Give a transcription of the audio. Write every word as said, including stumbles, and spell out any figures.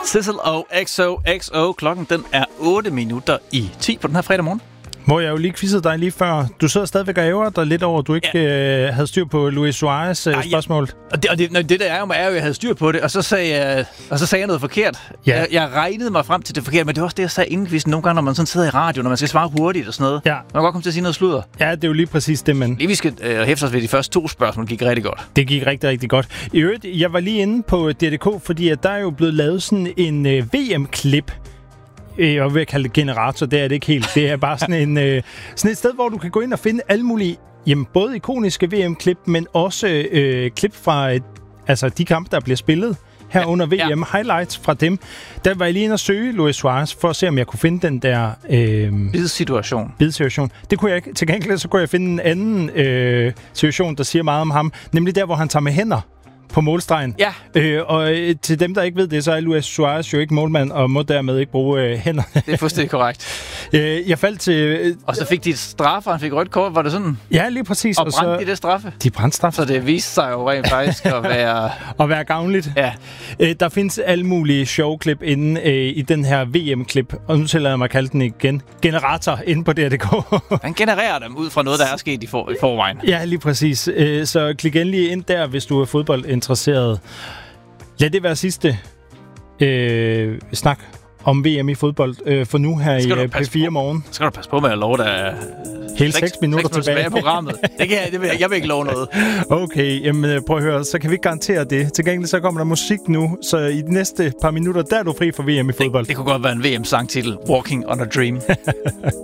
Sissel og X O X O. Klokken den er otte minutter i ti på den her fredag morgen. Hvor jeg jo lige quizzede dig lige før. Du sidder stadigvæk og æver dig lidt over, at du ikke ja. øh, havde styr på Luis Suarez øh, spørgsmål. Ja. Og det, og det, det der er jo, er jo, at jeg havde styr på det, og så sagde jeg, og så sagde jeg noget forkert. Ja. Jeg, jeg regnede mig frem til det forkerte, men det var også det, jeg sagde inden quizzen. Nogle gange, når man sådan sidder i radio, når man skal svare hurtigt og sådan noget. Ja. Man kan godt komme til at sige noget sludder. Ja, det er jo lige præcis det, man... Lige vi skal øh, hæfte os ved de første to spørgsmål, gik rigtig godt. Det gik rigtig, rigtig godt. I øvrigt, jeg var lige inde på D D K, fordi at der er jo blevet lavet sådan en øh, V M-klip. Jeg vil kalde det generator, det er det ikke helt. Det er bare sådan, en, øh, sådan et sted, hvor du kan gå ind og finde alle mulige, jamen, både ikoniske V M-klip, men også øh, klip fra øh, altså de kampe, der bliver spillet her ja, under V M. Ja. Highlights fra dem. Der var jeg lige inde og søge Luis Suarez, for at se, om jeg kunne finde den der... Øh, Bidsituation. Bidsituation. Det kunne jeg ikke. Til gengæld så kunne jeg finde en anden øh, situation, der siger meget om ham. Nemlig der, hvor han tager med hænder på målstregen. Ja. Øh, og øh, til dem, der ikke ved det, så er Luis Suarez jo ikke målmand, og må dermed ikke bruge øh, hænder. Det er fuldstændig korrekt. øh, jeg faldt til... Øh, og så fik de et straffe, og han fik rødt kort, var det sådan? Ja, lige præcis. Og, og brændte så, de det straffe? De brændte straffe. Så det viste sig jo rent faktisk at være... at være gavnligt. Ja. Øh, der findes alle mulige showklip inde øh, i den her V M-klip, og nu tillader jeg mig at kalde den igen generator inde på D D K. Han genererer dem ud fra noget, der er sket i, for, i forvejen. Ja, lige præcis. Øh, så klik endelig ind der, hvis du er fodboldinteresseret. Lad det være sidste øh, snak om V M i fodbold øh, for nu her i P fire morgen. Så skal du passe på med at love dig hele seks minutter tilbage i programmet. Det kan jeg, det vil jeg, jeg vil ikke love noget. Okay, jamen prøv at høre, så kan vi ikke garantere det. Til gengæld så kommer der musik nu, så i de næste par minutter, der er du fri for V M i fodbold. Det, det kunne godt være en V M-sangtitel, Walking on a Dream.